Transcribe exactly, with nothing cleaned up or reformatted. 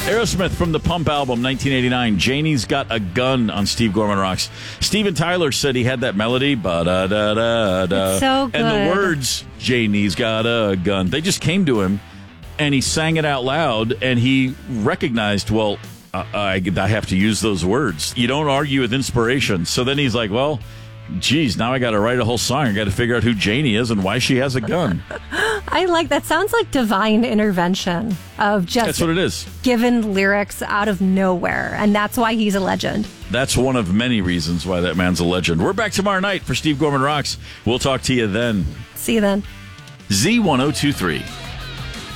Aerosmith from the Pump album, nineteen eighty-nine. Janie's Got a Gun on Steve Gorman Rocks. Steven Tyler said he had that melody. Ba-da-da-da-da. It's so good. And the words, Janie's got a gun, they just came to him, and he sang it out loud, and he recognized, well, uh, I, I have to use those words. You don't argue with inspiration. So then he's like, well, geez, now I got to write a whole song. I got to figure out who Janie is and why she has a gun. I like that. Sounds like divine intervention of just That's what it is. given lyrics out of nowhere. And that's why he's a legend. That's one of many reasons why that man's a legend. We're back tomorrow night for Steve Gorman Rocks. We'll talk to you then. See you then. Z ten twenty-three.